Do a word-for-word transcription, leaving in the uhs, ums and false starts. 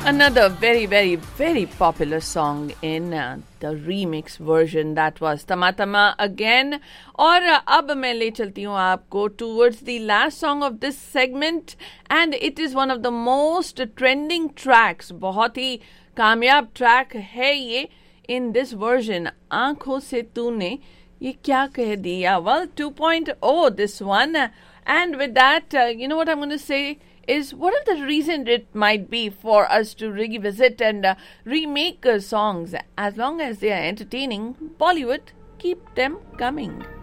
Another very, very, very popular song in uh, the remix version, that was Tama Tama again. और uh, अब मैं ले चलती हूँ आपको towards the last song of this segment, and it is one of the most trending tracks. बहुत ही कामयाब track है ये in this version. आँखों से तूने ये क्या कह दिया? Well, two point oh this one, and with that, uh, you know what I'm going to say is what are the reason it might be for us to revisit and uh, remake uh, songs. As long as they are entertaining, Bollywood, keep them coming.